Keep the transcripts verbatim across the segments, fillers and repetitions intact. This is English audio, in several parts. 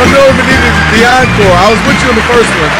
don't know if it needed the encore. I was with you in the first one.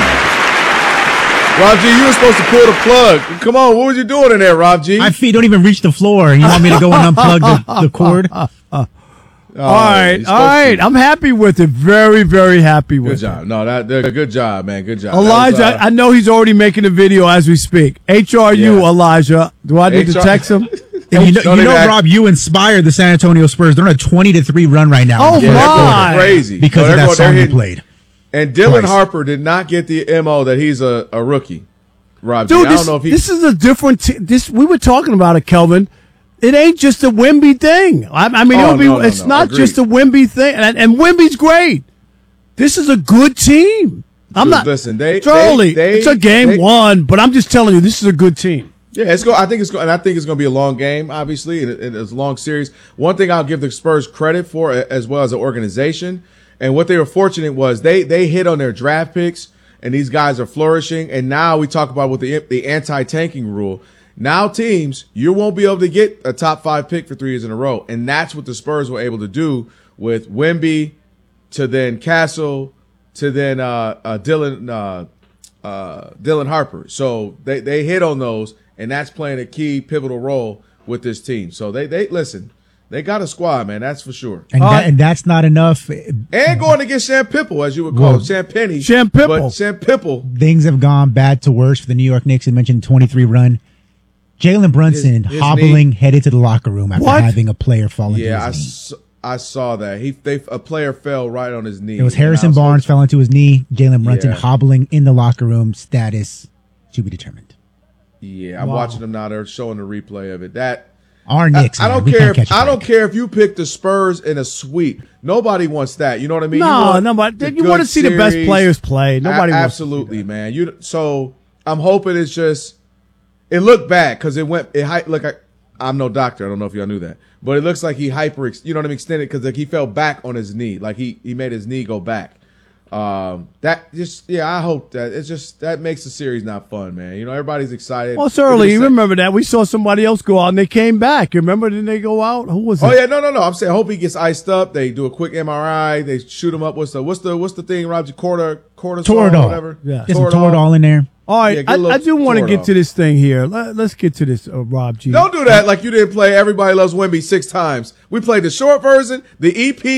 Rob G, you were supposed to pull the plug. Come on, what was you doing in there, Rob G? My feet don't even reach the floor. You want me to go and unplug the, the cord? Uh, uh, oh, all right, all right. To. I'm happy with it. Very, very happy with it. Good job. It. No, that good job, man. Good job. Elijah, was, uh, I know he's already making a video as we speak. H R U, yeah. Elijah. Do I need H R to text him? And you know, you know Rob, you inspired the San Antonio Spurs. They're on a twenty to three run right now. Oh, yeah, my. Crazy. Because no, of that going, song you played. And Dylan Twice. Harper did not get the M O that he's a, a rookie. Rob, Dude, I this, don't know if he, this is a different. T- this we were talking about it, Kelvin. It ain't just a Wemby thing. I, I mean, oh, it'll be, no, no, it's no. not Agreed. just a Wemby thing, and, and Wemby's great. This is a good team. I'm Dude, not. Listen, they Charlie, they, they, it's a game they, one, but I'm just telling you, this is a good team. Yeah, it's go. I think it's going, and I think it's going to be a long game, obviously, and, and it's a long series. One thing I'll give the Spurs credit for, as well as the organization, and what they were fortunate was they they hit on their draft picks. And these guys are flourishing. And now we talk about with the the anti-tanking rule. Now teams, you won't be able to get a top five pick for three years in a row. And that's what the Spurs were able to do with Wemby to then Castle to then uh, uh, Dylan uh, uh, Dylan Harper. So they, they hit on those, and that's playing a key pivotal role with this team. So they they listen. They got a squad, man. That's for sure. And, that, and that's not enough. And going to get Sam Pipple, as you would call well, it. Sam Penny. Sam Pipple. But Sam Pipple. Things have gone bad to worse for the New York Knicks. You mentioned twenty-three run. Jalen Brunson his, his hobbling, knee. headed to the locker room after what? having a player fall into yeah, his I knee. I saw that. He they, A player fell right on his knee. It was Harrison Barnes fell into his knee. Jalen Brunson yeah. hobbling in the locker room. Status to be determined. Yeah, I'm wow. watching them now. They're showing the replay of it. That Our Knicks. I, I don't man. care. If, I don't care if you pick the Spurs in a sweep. Nobody wants that. You know what I mean? No, nobody. You want to see series. the best players play. Nobody a- wants absolutely, to man. You so I'm hoping it's just. It looked bad because it went. It look. I, I'm no doctor. I don't know if y'all knew that, but it looks like he hyper. You know what I mean? Extended because like he fell back on his knee. Like he he made his knee go back. Um, that just yeah, I hope that it's just that makes the series not fun, man. You know, everybody's excited. Well, it's early. You remember that we saw somebody else go out and they came back. You remember? Didn't they go out? Who was it? Oh yeah, no, no, no. I'm saying, I hope he gets iced up. They do a quick M R I. They shoot him up. What's the what's the what's the thing, Roger? Quarter cortisol, Toradol. whatever. Yeah, get some Toradol in there. All right, yeah, I, I do want to get to this thing here. Let, let's get to this, uh, Rob G. Don't do that like you didn't play Everybody Loves Wemby six times. We played the short version, the E P.